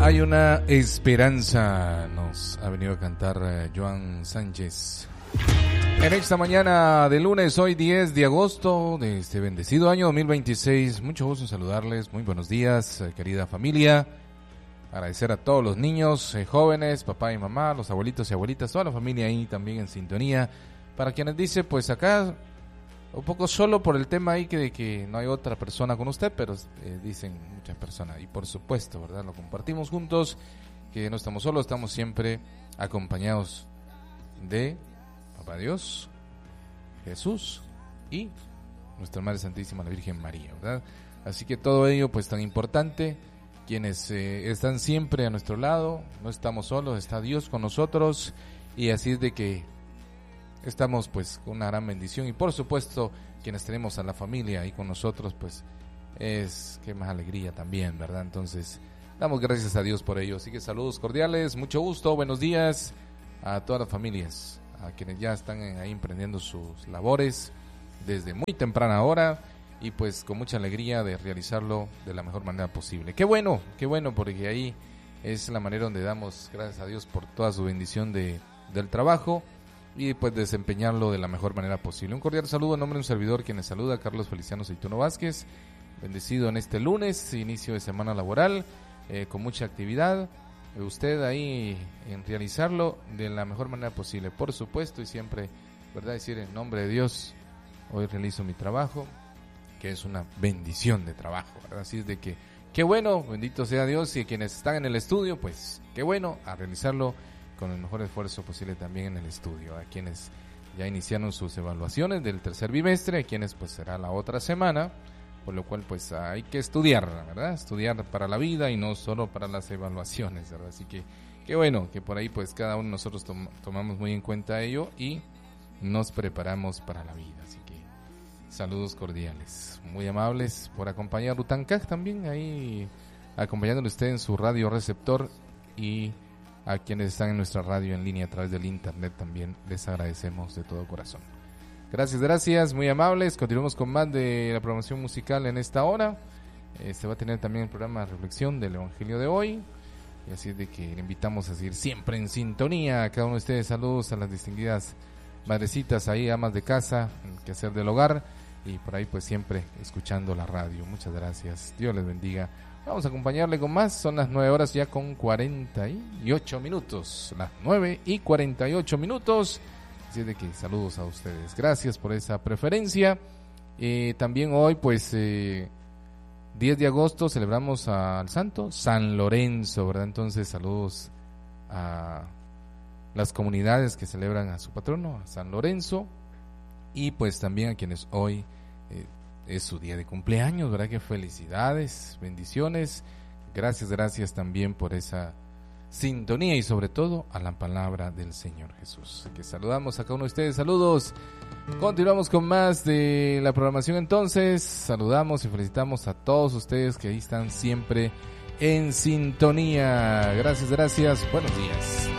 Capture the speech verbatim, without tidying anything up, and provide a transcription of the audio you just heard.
Hay una esperanza, nos ha venido a cantar eh, Joan Sánchez. En esta mañana de lunes, hoy diez de agosto de este bendecido año dos mil veintiséis. Mucho gusto en saludarles, muy buenos días, eh, querida familia. Agradecer a todos los niños, eh, jóvenes, papá y mamá, los abuelitos y abuelitas, toda la familia ahí también en sintonía. Para quienes dice, pues acá un poco solo por el tema ahí que de que no hay otra persona con usted, pero eh, dicen muchas personas, y por supuesto, ¿verdad? Lo compartimos juntos, que no estamos solos, estamos siempre acompañados de Papá Dios, Jesús y nuestra Madre Santísima, la Virgen María, ¿verdad? Así que todo ello pues tan importante, quienes eh, están siempre a nuestro lado, no estamos solos, está Dios con nosotros, y así es de que estamos pues con una gran bendición, y por supuesto quienes tenemos a la familia ahí con nosotros, pues es que más alegría también, ¿verdad? Entonces damos gracias a Dios por ello. Así que saludos cordiales, mucho gusto, buenos días a todas las familias, a quienes ya están ahí emprendiendo sus labores desde muy temprana hora, y pues con mucha alegría de realizarlo de la mejor manera posible. Qué bueno, qué bueno, porque ahí es la manera donde damos gracias a Dios por toda su bendición de, del trabajo, y pues desempeñarlo de la mejor manera posible. Un cordial saludo en nombre de un servidor, quien les saluda, Carlos Feliciano Seituno Vázquez, bendecido en este lunes, inicio de semana laboral, eh, con mucha actividad, eh, usted ahí en realizarlo de la mejor manera posible, por supuesto, y siempre, ¿verdad? Decir en nombre de Dios, hoy realizo mi trabajo, que es una bendición de trabajo, ¿verdad? Así es de que, qué bueno, bendito sea Dios, y quienes están en el estudio, pues, qué bueno, a realizarlo con el mejor esfuerzo posible también en el estudio. A quienes ya iniciaron sus evaluaciones del tercer bimestre, a quienes pues será la otra semana, por lo cual pues hay que estudiar, ¿verdad? Estudiar para la vida y no solo para las evaluaciones, ¿verdad? Así que qué bueno que por ahí pues cada uno de nosotros tom- tomamos muy en cuenta ello y nos preparamos para la vida. Así que saludos cordiales, muy amables por acompañar Utancaj también ahí, acompañándole usted en su radio receptor, y a quienes están en nuestra radio en línea a través del internet también les agradecemos de todo corazón. Gracias, gracias, muy amables. Continuamos con más de la programación musical en esta hora. Eh, se va a tener también el programa de reflexión del Evangelio de hoy, y así es de que le invitamos a seguir siempre en sintonía. A cada uno de ustedes, saludos a las distinguidas madrecitas ahí, amas de casa, en quehacer del hogar, y por ahí pues siempre escuchando la radio. Muchas gracias, Dios les bendiga. Vamos a acompañarle con más, son las nueve horas ya con cuarenta y ocho minutos, las nueve y cuarenta y ocho minutos, así de que saludos a ustedes, gracias por esa preferencia. Eh, también hoy pues eh, diez de agosto celebramos al santo San Lorenzo, ¿verdad? Entonces saludos a las comunidades que celebran a su patrono, a San Lorenzo, y pues también a quienes hoy eh, es su día de cumpleaños, ¿verdad? Que felicidades, bendiciones, gracias, gracias también por esa sintonía y sobre todo a la palabra del Señor Jesús. Que saludamos a cada uno de ustedes, saludos. Continuamos con más de la programación entonces, saludamos y felicitamos a todos ustedes que ahí están siempre en sintonía. Gracias, gracias, buenos días.